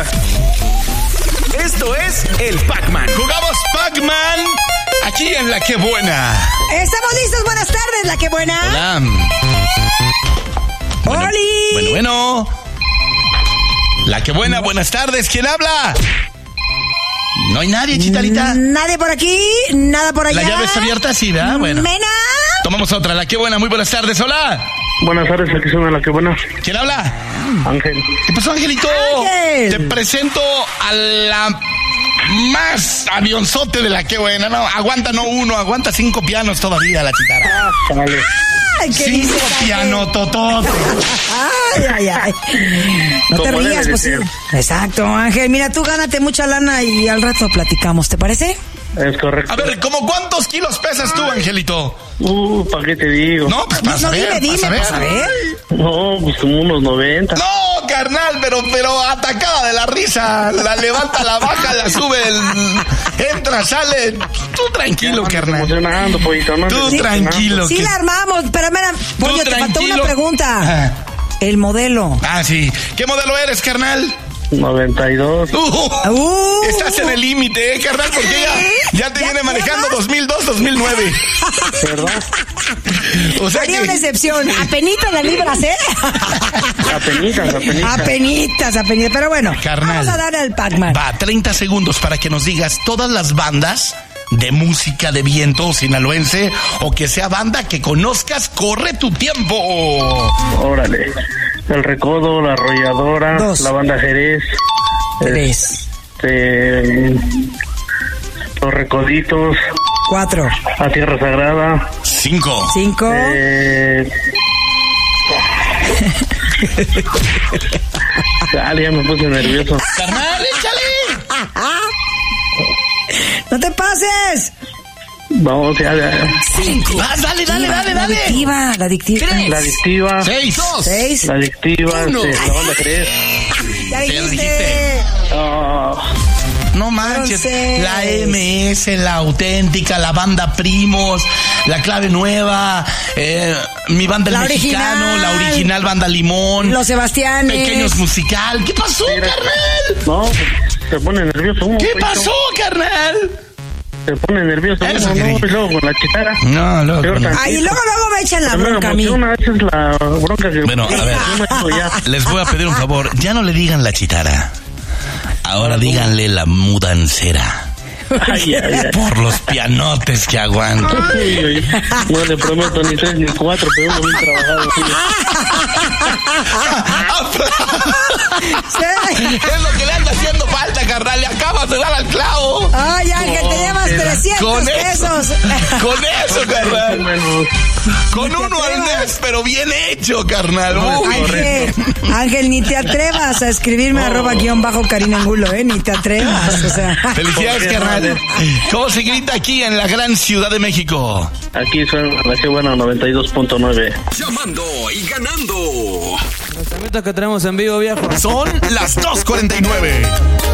Esto es el Pac-Man. Jugamos Pac-Man aquí en La Que Buena. Estamos listos, buenas tardes, La Que Buena. Hola. ¡Oli! Bueno. La Que Buena, buenas tardes. ¿Quién habla? No hay nadie, Chitalita. Nadie por aquí, nada por allá. ¿La llave está abierta? Sí, ¿verdad? Bueno. Mena. Tomamos otra. La Que Buena, muy buenas tardes. Hola. Buenas tardes, aquí suena La Que Buena. ¿Quién habla? Ángel. ¿Qué pasó, Angelito? Ángel. Te presento a la más avionzote de La Que Buena. No, aguanta no uno, aguanta 5 pianos todavía la chitara. Vale. Ay, ¿qué 5 dices, Ángel? pianos, totote. Ay. No te Como rías, debe pues de sí. ser. Exacto, Ángel. Mira, tú gánate mucha lana y al rato platicamos, ¿te parece? Es correcto. A ver, ¿cómo cuántos kilos pesas tú, Angelito? ¿Para qué te digo? No, pues para saber, dime, para para saber. saber. No, pues como unos 90. No, carnal, pero atacada de la risa. La levanta, la baja, la sube, entra, sale. Tú tranquilo, carnal. Emocionando, pollito, ¿no? Tú tranquilo. Sí que- la armamos, pero mira, Pollo, te faltó tranquilo. una pregunta. Ajá. El modelo. Ah, sí. ¿Qué modelo eres, carnal? 92. Estás en el límite, carnal, porque ya te ¿Ya viene te manejando llamas? 2002-2009. ¿Verdad? O sea Haría que... una excepción. Apenitas la libras, ¿eh? Apenitas. Apenitas. Pero bueno, Carnal. vamos a dar al Pac-Man. Va, 30 segundos para que nos digas todas las bandas de música de viento sinaloense o que sea banda que conozcas. ¡Corre tu tiempo! Órale. El Recodo, La Arrolladora, 2. La Banda Jerez. 3, Los Recoditos, 4, A Tierra Sagrada. 5. 5. Dale, ya me puse nervioso. ¡Carnal, échale! ¡No te pases! Vamos, ya. Vas, dale. La adictiva. La Adictiva. 6. 6. La Adictiva, Uno. La Banda Jerez. Ya Te dijiste. dijiste. No manches, Fueron la 6. MS, la auténtica, la banda Primos, la Clave Nueva, mi banda El La Mexicano, original. la original banda Limón, Los Sebastianes. Pequeños Musical. ¿Qué pasó, carnal? No, se pone nervioso uno. ¿Qué pollito. pasó, carnal? Se pone nervioso Eso uno, creí. ¿no? Y luego con la chitara. No, loco. Peor tantito. Ay, luego me echan la Primero bronca a mí. emociona, esa es la bronca que... Bueno, a ver. Les voy a pedir un favor. Ya no le digan la chitara. Ahora díganle la mudancera. Ay. Por los pianotes que aguanta. Uy. No le prometo ni 3 ni 4, pero uno bien trabajado. Es lo que le anda haciendo falta, carnal. Le acabas de dar al clavo. Ay, Ángel, te llevas 300 Con eso. pesos. Con eso, carnal. Menos. Con uno al mes, pero bien hecho, carnal. Ángel, ni te atrevas a escribirme @_Karina Angulo, ni te atrevas, o sea. Felicidades, ¿Por qué, carnal. madre? ¿Cómo se grita aquí en la gran Ciudad de México? Aquí suena La Que Buena 92.9. Llamando y ganando. Los temitas que tenemos en vivo, viejo. Son las 2:49.